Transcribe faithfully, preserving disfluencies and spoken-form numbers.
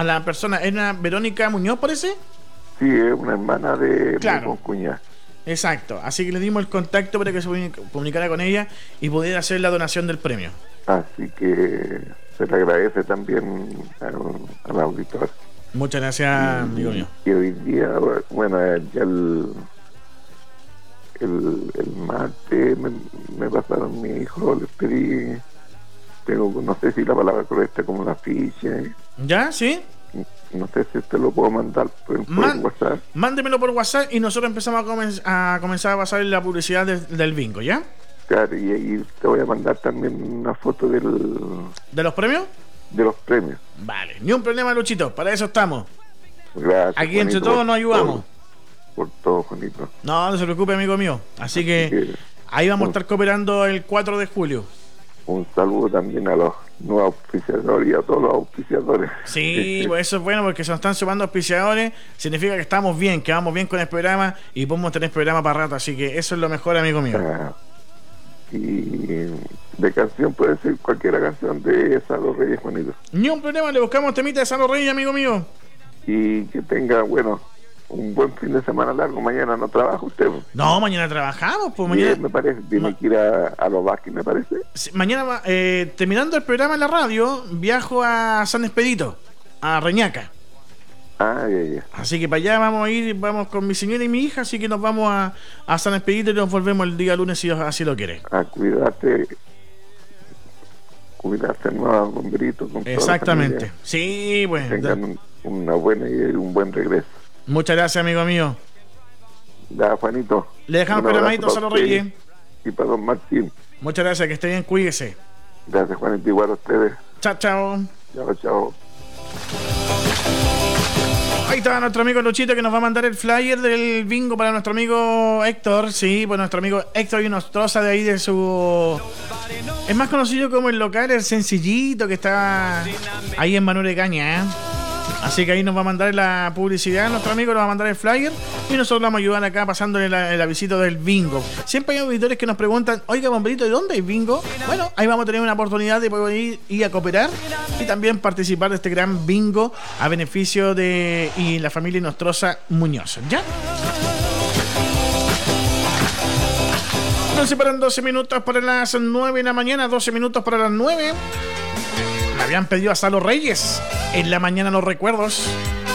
a la persona. ¿Es una Verónica Muñoz, parece? Sí, es una hermana de Claro. mi concuñada. Exacto, así que le dimos el contacto para que se comunicara con ella y pudiera hacer la donación del premio. Así que se le agradece también al, al auditor. Muchas gracias, y, amigo mío. Y hoy día, bueno, ya el, el, el martes me, me pasaron mi hijo, les pedí, tengo, no sé si la palabra correcta, como la ficha. ¿Ya? ¿Sí? No sé si usted lo puedo mandar por, por Man, WhatsApp. Mándemelo por WhatsApp y nosotros empezamos a, comen a comenzar a pasar la publicidad de, del bingo, ¿ya? Claro, y ahí te voy a mandar también una foto del... ¿De los premios? De los premios. Vale, ni un problema, Luchito, para eso estamos. Gracias. Aquí entre todos nos ayudamos. Por todo, Juanito. No, no se preocupe, amigo mío. Así que, Así que ahí vamos un, a estar cooperando el cuatro de julio. Un saludo también a los nuevos auspiciadores y a todos los auspiciadores. Sí, pues eso es bueno porque se nos están sumando auspiciadores. Significa que estamos bien, que vamos bien con el programa y podemos tener programa para rato. Así que eso es lo mejor, amigo mío. Ah, y de canción puede ser cualquier canción de Salo Reyes, Juanito. Ni un problema, le buscamos temita de Salo Reyes, amigo mío. Y que tenga, bueno, un buen fin de semana largo. Mañana no trabaja usted. No, mañana trabajamos. Pues mañana me parece, tiene Ma... que ir a, a Los Vázquez, me parece. Sí, mañana, eh, terminando el programa en la radio, viajo a San Expedito, a Reñaca. Ah, ya, ya. Así que para allá vamos a ir, vamos con mi señora y mi hija, así que nos vamos a, a San Expedito y nos volvemos el día lunes si así lo quiere. A cuidarte, cuidarte nuevos bomberitos. Con exactamente. Sí, pues. Que tengan un, una buena y un buen regreso. Muchas gracias, amigo mío. Ya, Juanito. Le dejamos programadito a Salo Reyes. Y para don Martín. Muchas gracias, que esté bien, cuídese. Gracias, Juanito, igual a ustedes. Chao, chao. Chao, chao. Ahí está nuestro amigo Luchito que nos va a mandar el flyer del bingo para nuestro amigo Héctor. Sí, pues nuestro amigo Héctor y unos trozos de ahí de su... Es más conocido como el local, el sencillito que está ahí en Manuel de Caña, ¿eh? Así que ahí nos va a mandar la publicidad, nuestro amigo nos va a mandar el flyer y nosotros vamos a ayudar acá pasándole la, el avisito del bingo. Siempre hay auditores que nos preguntan, oiga, bomberito, ¿de dónde hay bingo? Bueno, ahí vamos a tener una oportunidad de poder ir, ir a cooperar y también participar de este gran bingo a beneficio de y la familia Nostroza Muñoz. ¿Ya? Nos separan doce minutos para las nueve de la mañana, doce minutos para las nueve. Me habían pedido a Salo Reyes en la mañana los recuerdos.